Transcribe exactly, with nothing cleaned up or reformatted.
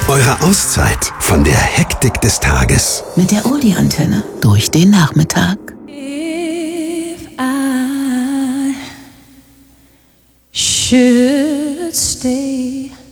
Eure Auszeit von der Hektik des Tages. Mit der Oldie-Antenne durch den Nachmittag. If I should stay